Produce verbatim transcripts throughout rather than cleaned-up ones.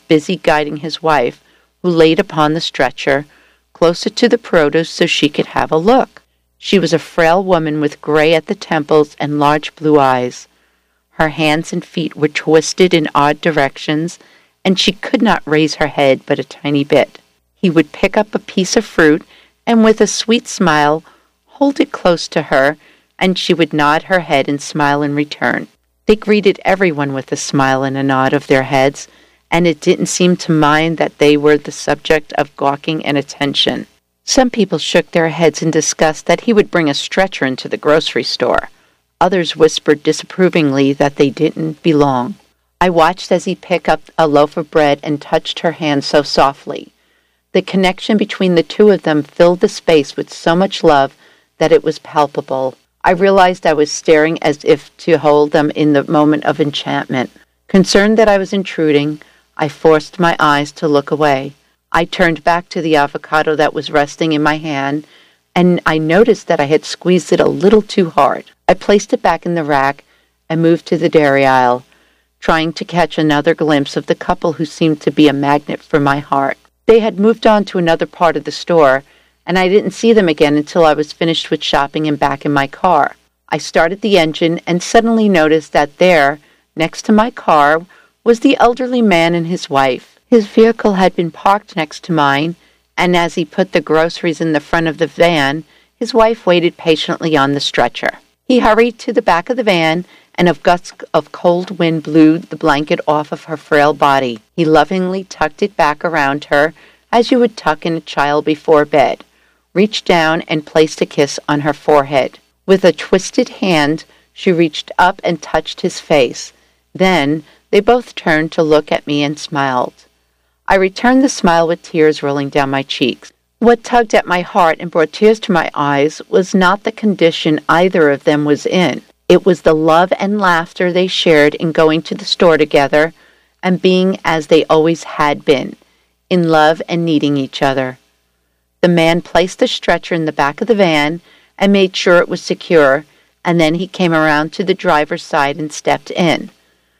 busy guiding his wife, who laid upon the stretcher, closer to the produce so she could have a look. She was a frail woman with gray at the temples and large blue eyes. Her hands and feet were twisted in odd directions, and she could not raise her head but a tiny bit. He would pick up a piece of fruit, and with a sweet smile, hold it close to her, and she would nod her head and smile in return. They greeted everyone with a smile and a nod of their heads, and it didn't seem to mind that they were the subject of gawking and attention. Some people shook their heads in disgust that he would bring a stretcher into the grocery store. Others whispered disapprovingly that they didn't belong. I watched as he picked up a loaf of bread and touched her hand so softly. The connection between the two of them filled the space with so much love that it was palpable. I realized I was staring as if to hold them in the moment of enchantment. Concerned that I was intruding, I forced my eyes to look away. I turned back to the avocado that was resting in my hand, and I noticed that I had squeezed it a little too hard. I placed it back in the rack and moved to the dairy aisle, trying to catch another glimpse of the couple who seemed to be a magnet for my heart. They had moved on to another part of the store, and I didn't see them again until I was finished with shopping and back in my car. I started the engine and suddenly noticed that there, next to my car, was the elderly man and his wife. His vehicle had been parked next to mine, and as he put the groceries in the front of the van, his wife waited patiently on the stretcher. He hurried to the back of the van, and a gust of cold wind blew the blanket off of her frail body. He lovingly tucked it back around her, as you would tuck in a child before bed, reached down and placed a kiss on her forehead. With a twisted hand, she reached up and touched his face. Then they both turned to look at me and smiled. I returned the smile with tears rolling down my cheeks. What tugged at my heart and brought tears to my eyes was not the condition either of them was in. It was the love and laughter they shared in going to the store together and being as they always had been, in love and needing each other. The man placed the stretcher in the back of the van and made sure it was secure, and then he came around to the driver's side and stepped in.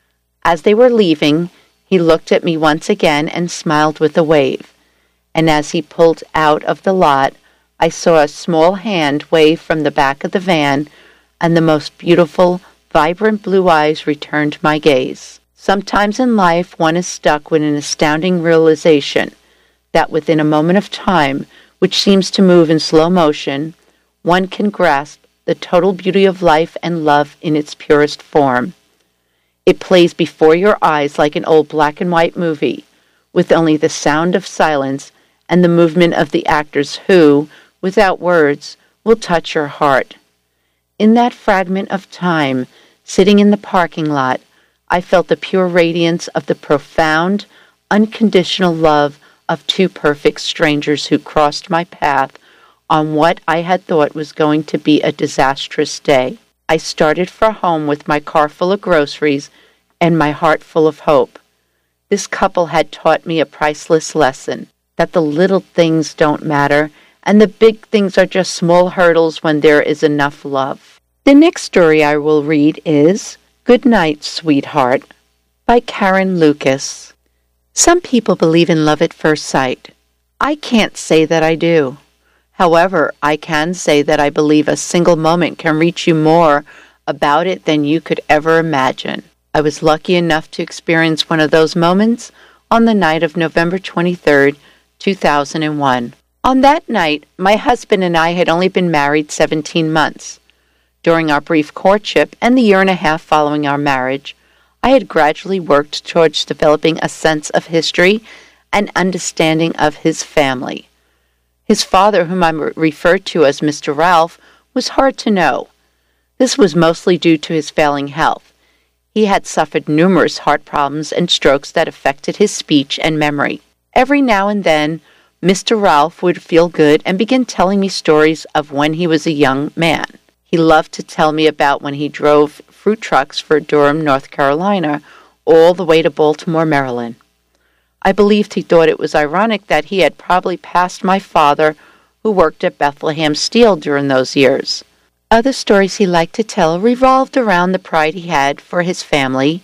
As they were leaving, he looked at me once again and smiled with a wave, and as he pulled out of the lot, I saw a small hand wave from the back of the van, and the most beautiful, vibrant blue eyes returned my gaze. Sometimes in life one is stuck with an astounding realization that within a moment of time, which seems to move in slow motion, one can grasp the total beauty of life and love in its purest form. It plays before your eyes like an old black and white movie, with only the sound of silence and the movement of the actors who, without words, will touch your heart. In that fragment of time, sitting in the parking lot, I felt the pure radiance of the profound, unconditional love of two perfect strangers who crossed my path on what I had thought was going to be a disastrous day. I started for home with my car full of groceries and my heart full of hope. This couple had taught me a priceless lesson, that the little things don't matter and the big things are just small hurdles when there is enough love. The next story I will read is Good Night, Sweetheart by Karen Lucas. Some people believe in love at first sight. I can't say that I do. However, I can say that I believe a single moment can reach you more about it than you could ever imagine. I was lucky enough to experience one of those moments on the night of November twenty-third, two thousand one. On that night, my husband and I had only been married seventeen months. During our brief courtship and the year and a half following our marriage, I had gradually worked towards developing a sense of history and understanding of his family. His father, whom I referred to as Mister Ralph, was hard to know. This was mostly due to his failing health. He had suffered numerous heart problems and strokes that affected his speech and memory. Every now and then, Mister Ralph would feel good and begin telling me stories of when he was a young man. He loved to tell me about when he drove fruit trucks for Durham, North Carolina, all the way to Baltimore, Maryland. I believed he thought it was ironic that he had probably passed my father, who worked at Bethlehem Steel during those years. Other stories he liked to tell revolved around the pride he had for his family,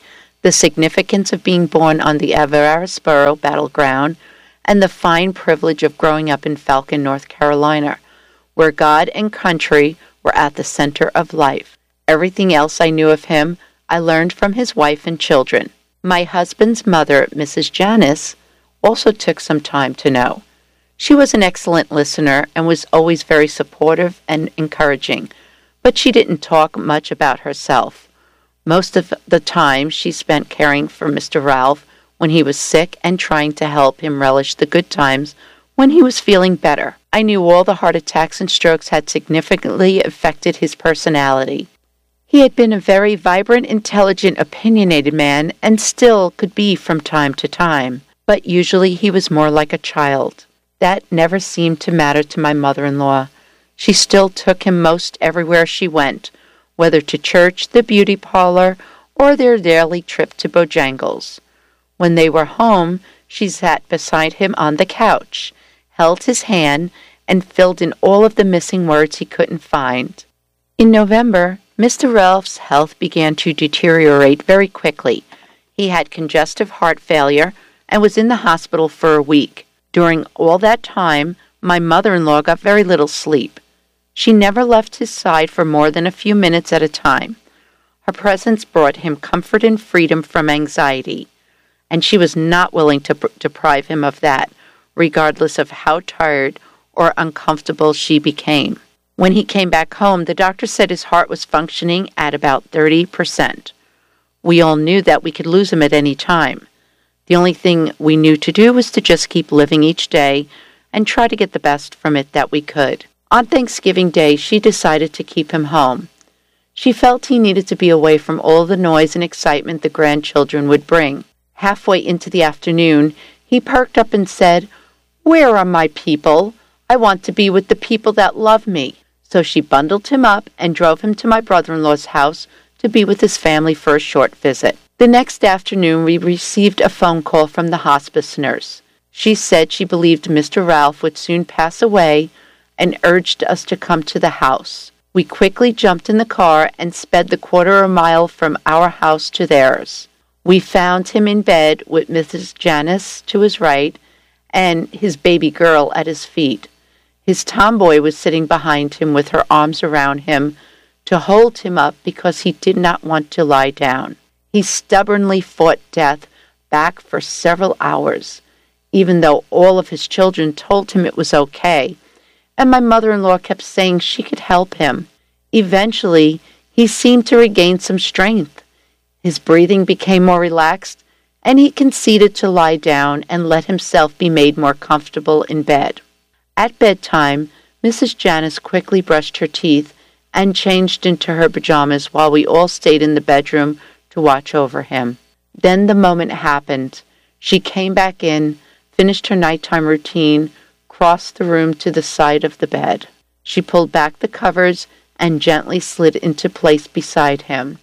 the significance of being born on the Everardsboro battleground, and the fine privilege of growing up in Falcon, North Carolina, where God and country were at the center of life. Everything else I knew of him, I learned from his wife and children. My husband's mother, Missus Janice, also took some time to know. She was an excellent listener and was always very supportive and encouraging, but she didn't talk much about herself. Most of the time she spent caring for Mister Ralph when he was sick and trying to help him relish the good times when he was feeling better. I knew all the heart attacks and strokes had significantly affected his personality. He had been a very vibrant, intelligent, opinionated man, and still could be from time to time, but usually he was more like a child. That never seemed to matter to my mother-in-law. She still took him most everywhere she went, whether to church, the beauty parlor, or their daily trip to Bojangles. When they were home, she sat beside him on the couch, held his hand, and filled in all of the missing words he couldn't find. In November, Mister Ralph's health began to deteriorate very quickly. He had congestive heart failure and was in the hospital for a week. During all that time, my mother-in-law got very little sleep. She never left his side for more than a few minutes at a time. Her presence brought him comfort and freedom from anxiety, and she was not willing to pr- deprive him of that, regardless of how tired or uncomfortable she became. When he came back home, the doctor said his heart was functioning at about thirty percent. We all knew that we could lose him at any time. The only thing we knew to do was to just keep living each day and try to get the best from it that we could. On Thanksgiving Day, she decided to keep him home. She felt he needed to be away from all the noise and excitement the grandchildren would bring. Halfway into the afternoon, he perked up and said, "Where are my people? I want to be with the people that love me." So she bundled him up and drove him to my brother-in-law's house to be with his family for a short visit. The next afternoon, we received a phone call from the hospice nurse. She said she believed Mister Ralph would soon pass away and urged us to come to the house. We quickly jumped in the car and sped the quarter of a mile from our house to theirs. We found him in bed with Missus Janice to his right and his baby girl at his feet. His tomboy was sitting behind him with her arms around him to hold him up because he did not want to lie down. He stubbornly fought death back for several hours, even though all of his children told him it was okay, and my mother-in-law kept saying she could help him. Eventually, he seemed to regain some strength. His breathing became more relaxed, and he conceded to lie down and let himself be made more comfortable in bed. At bedtime, Missus Janice quickly brushed her teeth and changed into her pajamas while we all stayed in the bedroom to watch over him. Then the moment happened. She came back in, finished her nighttime routine, crossed the room to the side of the bed. She pulled back the covers and gently slid into place beside him.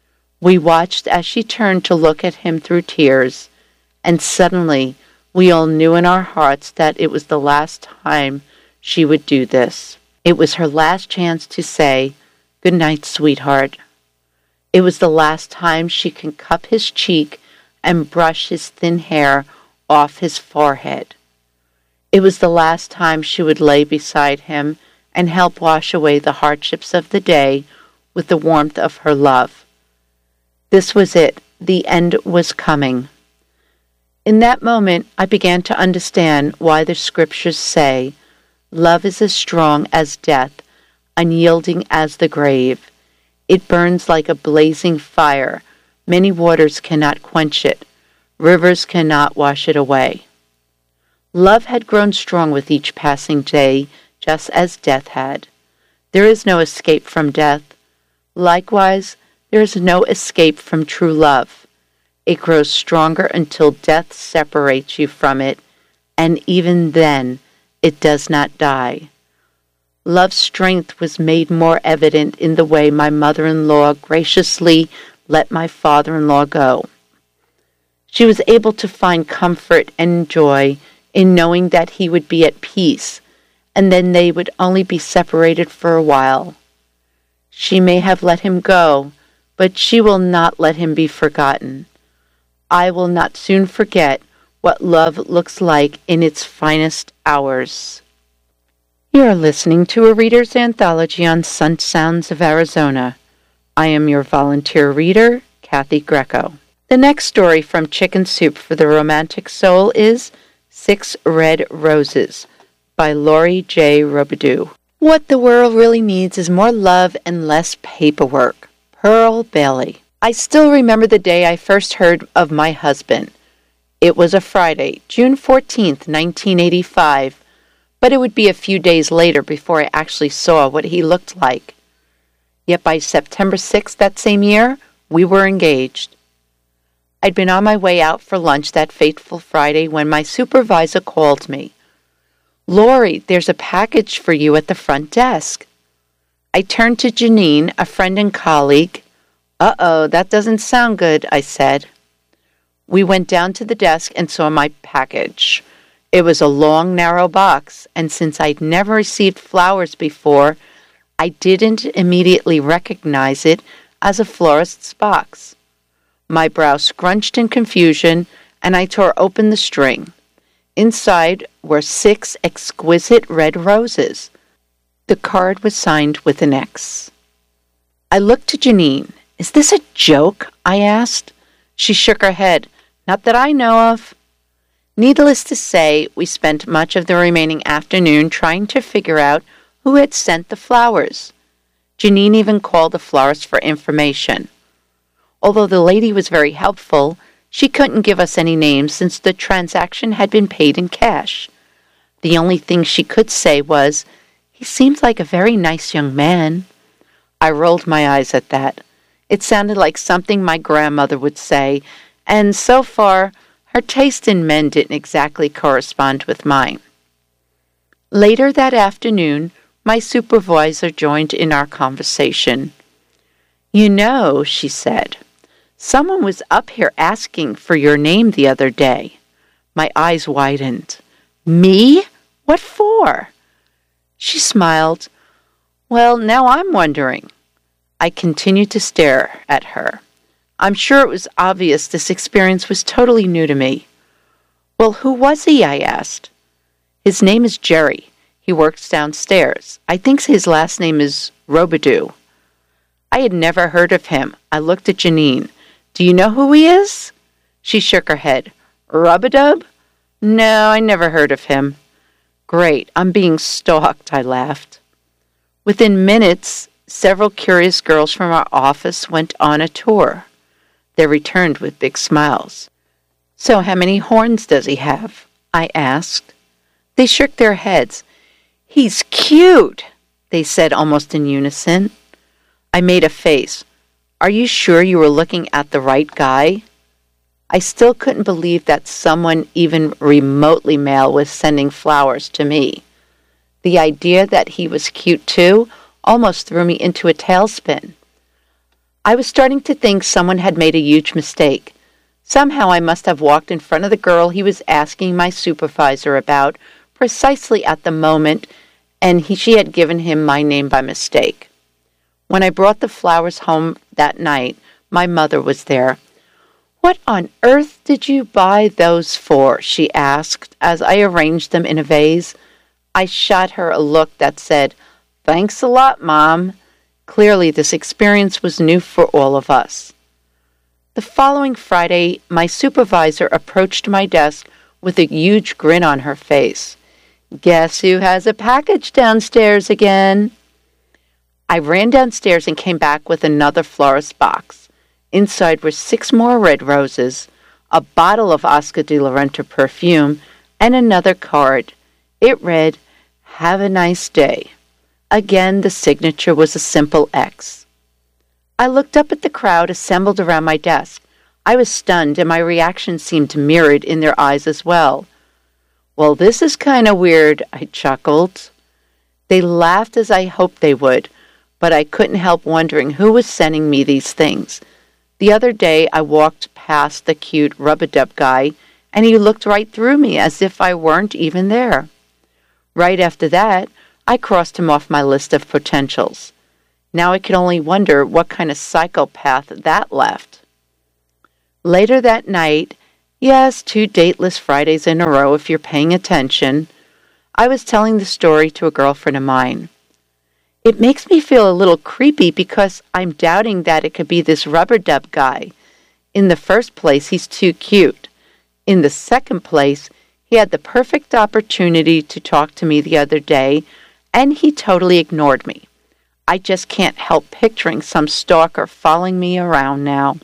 We watched as she turned to look at him through tears, and suddenly we all knew in our hearts that it was the last time she would do this. It was her last chance to say, "Good night, sweetheart." It was the last time she could cup his cheek and brush his thin hair off his forehead. It was the last time she would lay beside him and help wash away the hardships of the day with the warmth of her love. This was it. The end was coming. In that moment, I began to understand why the scriptures say, "Love is as strong as death, unyielding as the grave. It burns like a blazing fire. Many waters cannot quench it. Rivers cannot wash it away." Love had grown strong with each passing day, just as death had. There is no escape from death. Likewise, there is no escape from true love. It grows stronger until death separates you from it, and even then, it does not die. Love's strength was made more evident in the way my mother-in-law graciously let my father-in-law go. She was able to find comfort and joy in knowing that he would be at peace, and then they would only be separated for a while. She may have let him go, but she will not let him be forgotten. I will not soon forget what love looks like in its finest hours. You are listening to a Reader's Anthology on Sun Sounds of Arizona. I am your volunteer reader, Kathy Greco. The next story from Chicken Soup for the Romantic Soul is Six Red Roses by Lori J. Robidoux. What the world really needs is more love and less paperwork. Pearl Bailey. I still remember the day I first heard of my husband. It was a Friday, June fourteenth, nineteen eighty-five, but it would be a few days later before I actually saw what he looked like. Yet by September sixth that same year, we were engaged. I'd been on my way out for lunch that fateful Friday when my supervisor called me. "Lori, there's a package for you at the front desk." I turned to Janine, a friend and colleague. "Uh-oh, that doesn't sound good," I said. We went down to the desk and saw my package. It was a long, narrow box, and since I'd never received flowers before, I didn't immediately recognize it as a florist's box. My brow scrunched in confusion, and I tore open the string. Inside were six exquisite red roses. The card was signed with an X. I looked to Janine. "Is this a joke?" I asked. She shook her head. "Not that I know of." Needless to say, we spent much of the remaining afternoon trying to figure out who had sent the flowers. Janine even called the florist for information. Although the lady was very helpful, she couldn't give us any names since the transaction had been paid in cash. The only thing she could say was, "He seems like a very nice young man." I rolled my eyes at that. It sounded like something my grandmother would say, and so far, her taste in men didn't exactly correspond with mine. Later that afternoon, my supervisor joined in our conversation. "You know," she said, "someone was up here asking for your name the other day." My eyes widened. "Me? What for?" She smiled. "Well, now I'm wondering." I continued to stare at her. I'm sure it was obvious this experience was totally new to me. "Well, who was he?" I asked. "His name is Jerry. He works downstairs. I think his last name is Robidoux." I had never heard of him. I looked at Janine. "Do you know who he is?" She shook her head. "Rub-a-dub? No, I never heard of him." "Great, I'm being stalked," I laughed. Within minutes, several curious girls from our office went on a tour. They returned with big smiles. "So how many horns does he have?" I asked. They shook their heads. "He's cute," they said almost in unison. I made a face. "Are you sure you were looking at the right guy?" I still couldn't believe that someone even remotely male was sending flowers to me. The idea that he was cute too almost threw me into a tailspin. I was starting to think someone had made a huge mistake. Somehow I must have walked in front of the girl he was asking my supervisor about precisely at the moment, and he, she had given him my name by mistake. When I brought the flowers home that night, my mother was there. "What on earth did you buy those for?" she asked as I arranged them in a vase. I shot her a look that said, "Thanks a lot, Mom." Clearly, this experience was new for all of us. The following Friday, my supervisor approached my desk with a huge grin on her face. "Guess who has a package downstairs again?" I ran downstairs and came back with another florist box. Inside were six more red roses, a bottle of Oscar de la Renta perfume, and another card. It read, "Have a nice day." Again, the signature was a simple X. I looked up at the crowd assembled around my desk. I was stunned, and my reaction seemed mirrored in their eyes as well. "Well, this is kind of weird," I chuckled. They laughed as I hoped they would, but I couldn't help wondering who was sending me these things. The other day, I walked past the cute rub-a-dub guy, and he looked right through me as if I weren't even there. Right after that, I crossed him off my list of potentials. Now I could only wonder what kind of psychopath that left. Later that night, yes, two dateless Fridays in a row if you're paying attention, I was telling the story to a girlfriend of mine. It makes me feel a little creepy because I'm doubting that it could be this rub-a-dub guy. In the first place, he's too cute. In the second place, he had the perfect opportunity to talk to me the other day, and he totally ignored me. I just can't help picturing some stalker following me around now.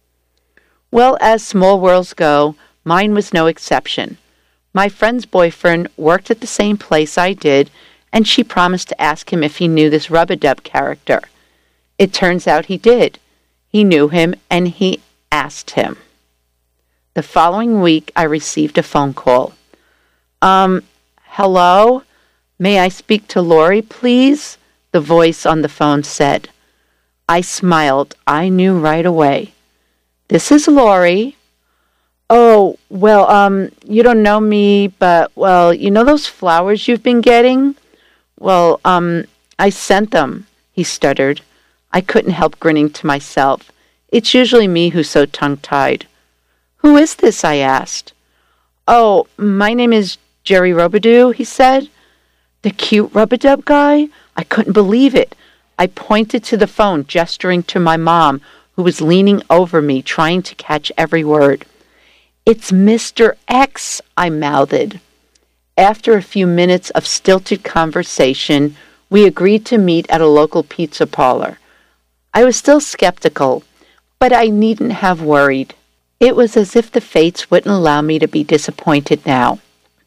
Well, as small worlds go, mine was no exception. My friend's boyfriend worked at the same place I did, and she promised to ask him if he knew this rub-a-dub character. It turns out he did. He knew him, and he asked him. The following week, I received a phone call. Um, hello? May I speak to Lori, please? The voice on the phone said. I smiled. I knew right away. This is Lori. Oh, well, um, you don't know me, but, well, you know those flowers you've been getting? Well, um, I sent them, he stuttered. I couldn't help grinning to myself. It's usually me who's so tongue-tied. Who is this? I asked. Oh, my name is Jerry Robidoux, he said. The cute rub-a-dub guy? I couldn't believe it. I pointed to the phone, gesturing to my mom, who was leaning over me, trying to catch every word. It's Mister X, I mouthed. After a few minutes of stilted conversation, we agreed to meet at a local pizza parlor. I was still skeptical, but I needn't have worried. It was as if the fates wouldn't allow me to be disappointed now.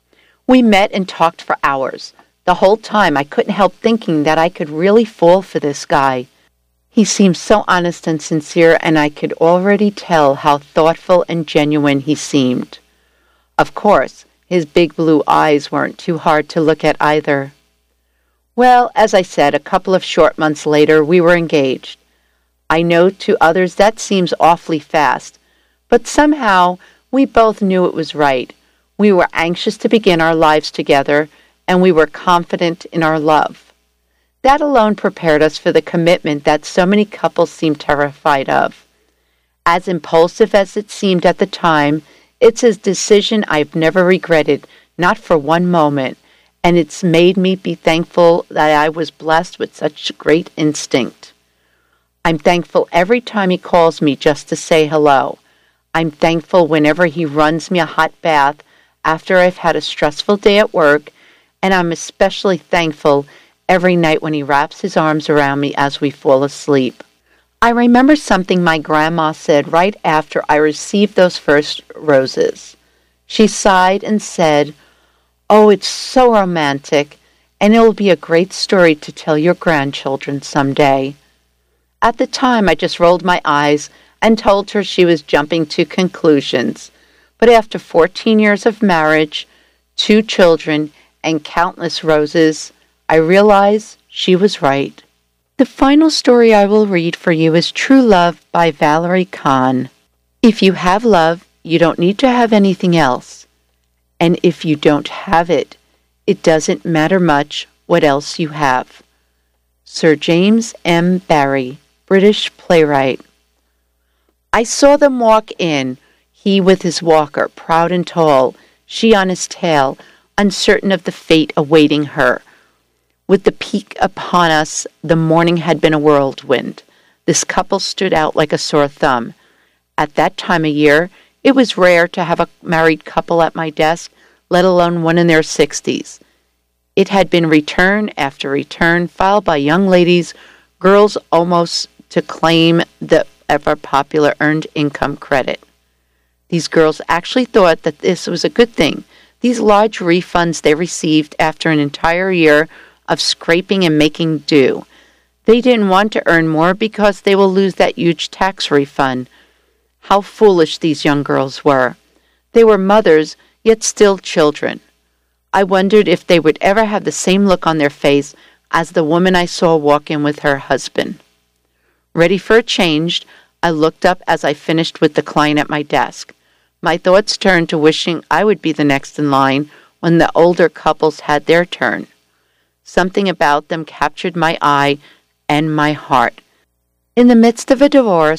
We met and talked for hours. The whole time I couldn't help thinking that I could really fall for this guy. He seemed so honest and sincere, and I could already tell how thoughtful and genuine he seemed. Of course, his big blue eyes weren't too hard to look at either. Well, as I said, a couple of short months later, we were engaged. I know to others that seems awfully fast, but somehow we both knew it was right. We were anxious to begin our lives together, and we were confident in our love. That alone prepared us for the commitment that so many couples seem terrified of. As impulsive as it seemed at the time, it's a decision I've never regretted, not for one moment, and it's made me be thankful that I was blessed with such great instinct. I'm thankful every time he calls me just to say hello. I'm thankful whenever he runs me a hot bath after I've had a stressful day at work, and I'm especially thankful every night when he wraps his arms around me as we fall asleep. I remember something my grandma said right after I received those first roses. She sighed and said, "Oh, it's so romantic, and it will be a great story to tell your grandchildren someday." At the time, I just rolled my eyes and told her she was jumping to conclusions. But after fourteen years of marriage, two children, and countless roses, I realized she was right. The final story I will read for you is True Love by Valerie Kahn. If you have love, you don't need to have anything else. And if you don't have it, it doesn't matter much what else you have. Sir James M. Barrie, British playwright. I saw them walk in, he with his walker, proud and tall, she on his tail, uncertain of the fate awaiting her. With the peak upon us, the morning had been a whirlwind. This couple stood out like a sore thumb. At that time of year, it was rare to have a married couple at my desk, let alone one in their sixties. It had been return after return filed by young ladies, girls almost to claim the ever-popular earned income credit. These girls actually thought that this was a good thing. These large refunds they received after an entire year of scraping and making do. They didn't want to earn more because they will lose that huge tax refund. How foolish these young girls were. They were mothers, yet still children. I wondered if they would ever have the same look on their face as the woman I saw walk in with her husband. Ready for a change, I looked up as I finished with the client at my desk. My thoughts turned to wishing I would be the next in line when the older couples had their turn. Something about them captured my eye and my heart. In the midst of a divorce,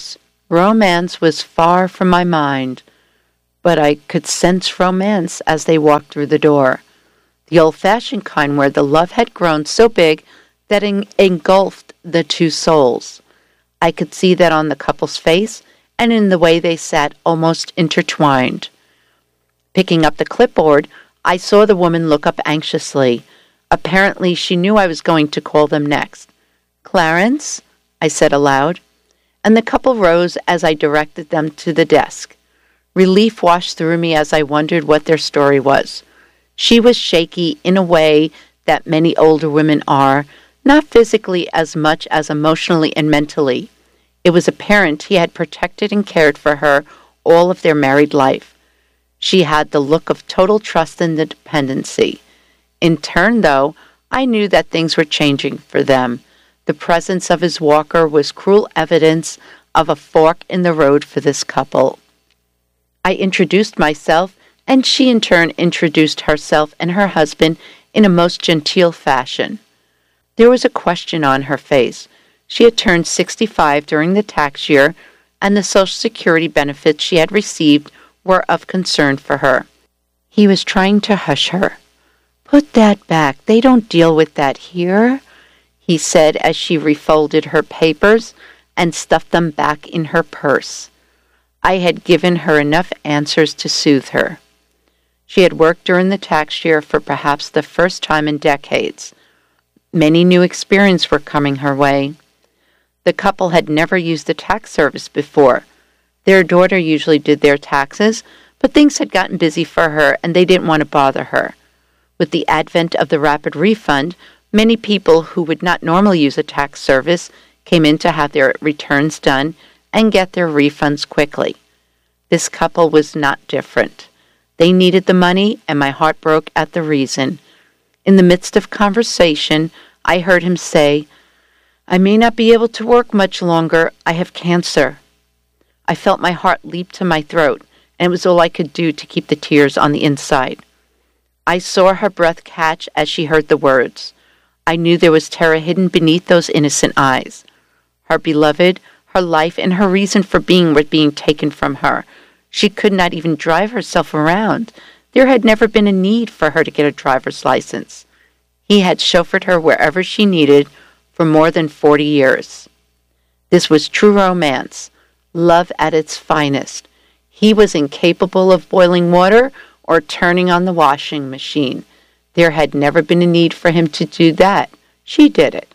Romance was far from my mind, but I could sense romance as they walked through the door. The old-fashioned kind where the love had grown so big that it engulfed the two souls. I could see that on the couple's face and in the way they sat almost intertwined. Picking up the clipboard, I saw the woman look up anxiously. Apparently, she knew I was going to call them next. "Clarence?" I said aloud, and the couple rose as I directed them to the desk. Relief washed through me as I wondered what their story was. She was shaky in a way that many older women are, not physically as much as emotionally and mentally. It was apparent he had protected and cared for her all of their married life. She had the look of total trust and dependency. In turn, though, I knew that things were changing for them. The presence of his walker was cruel evidence of a fork in the road for this couple. I introduced myself, and she in turn introduced herself and her husband in a most genteel fashion. There was a question on her face. She had turned sixty-five during the tax year, and the Social Security benefits she had received were of concern for her. He was trying to hush her. "Put that back. They don't deal with that here," he said as she refolded her papers and stuffed them back in her purse. I had given her enough answers to soothe her. She had worked during the tax year for perhaps the first time in decades. Many new experiences were coming her way. The couple had never used the tax service before. Their daughter usually did their taxes, but things had gotten busy for her and they didn't want to bother her. With the advent of the rapid refund, many people who would not normally use a tax service came in to have their returns done and get their refunds quickly. This couple was not different. They needed the money, and my heart broke at the reason. In the midst of conversation, I heard him say, "I may not be able to work much longer. I have cancer." I felt my heart leap to my throat, and it was all I could do to keep the tears on the inside. I saw her breath catch as she heard the words. I knew there was terror hidden beneath those innocent eyes. Her beloved, her life, and her reason for being were being taken from her. She could not even drive herself around. There had never been a need for her to get a driver's license. He had chauffeured her wherever she needed for more than forty years. This was true romance, love at its finest. He was incapable of boiling water or turning on the washing machine. There had never been a need for him to do that. She did it.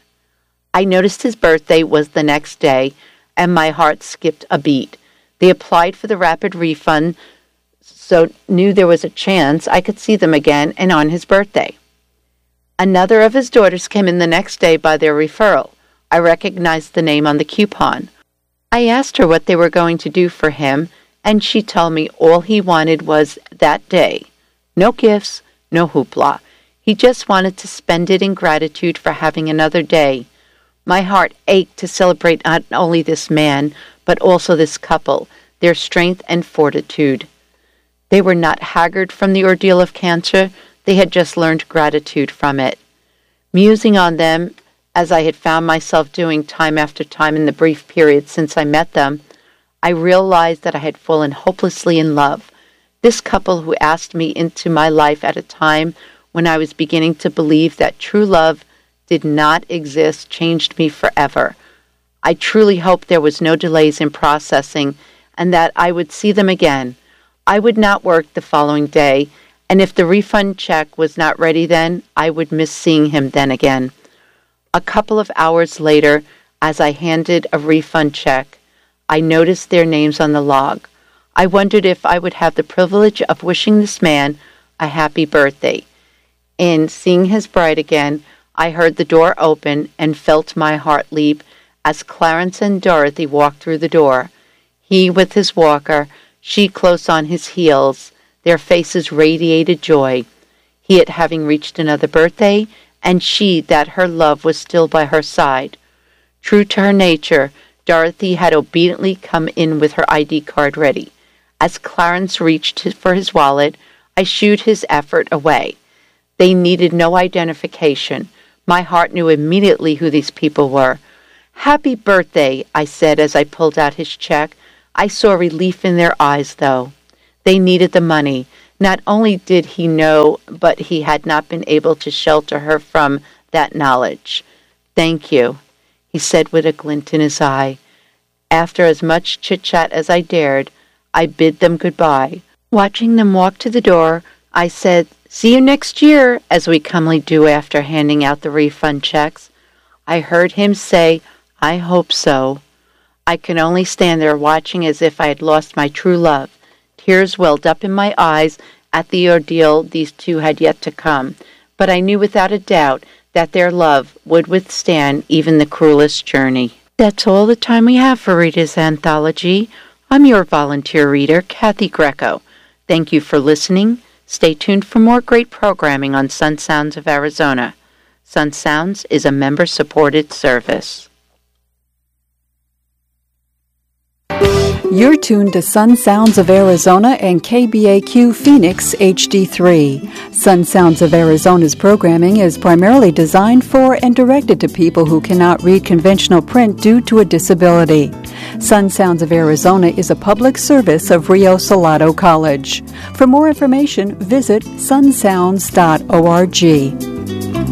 I noticed his birthday was the next day, and my heart skipped a beat. They applied for the rapid refund, so knew there was a chance I could see them again and on his birthday. Another of his daughters came in the next day by their referral. I recognized the name on the coupon. I asked her what they were going to do for him, and she told me all he wanted was that day. No gifts, no hoopla. He just wanted to spend it in gratitude for having another day. My heart ached to celebrate not only this man, but also this couple, their strength and fortitude. They were not haggard from the ordeal of cancer. They had just learned gratitude from it. Musing on them, as I had found myself doing time after time in the brief period since I met them, I realized that I had fallen hopelessly in love. This couple who asked me into my life at a time when I was beginning to believe that true love did not exist changed me forever. I truly hoped there was no delays in processing and that I would see them again. I would not work the following day, and if the refund check was not ready then, I would miss seeing him then again. A couple of hours later, as I handed a refund check, I noticed their names on the log. I wondered if I would have the privilege of wishing this man a happy birthday. In seeing his bride again, I heard the door open and felt my heart leap as Clarence and Dorothy walked through the door. He with his walker, she close on his heels. Their faces radiated joy. He at having reached another birthday, and she that her love was still by her side. True to her nature, Dorothy had obediently come in with her I D card ready. As Clarence reached for his wallet, I shooed his effort away. They needed no identification. My heart knew immediately who these people were. "Happy birthday," I said as I pulled out his check. I saw relief in their eyes, though. They needed the money. Not only did he know, but he had not been able to shelter her from that knowledge. "Thank you," he said with a glint in his eye. After as much chit-chat as I dared, I bid them goodbye. Watching them walk to the door, I said, "See you next year," as we commonly do after handing out the refund checks. I heard him say, "I hope so." I could only stand there watching as if I had lost my true love. Tears welled up in my eyes at the ordeal these two had yet to come, but I knew without a doubt that their love would withstand even the cruelest journey. That's all the time we have for Rita's Anthology. I'm your volunteer reader, Kathy Greco. Thank you for listening. Stay tuned for more great programming on Sun Sounds of Arizona. Sun Sounds is a member-supported service. You're tuned to Sun Sounds of Arizona and K B A Q Phoenix H D three. Sun Sounds of Arizona's programming is primarily designed for and directed to people who cannot read conventional print due to a disability. Sun Sounds of Arizona is a public service of Rio Salado College. For more information, visit sun sounds dot org.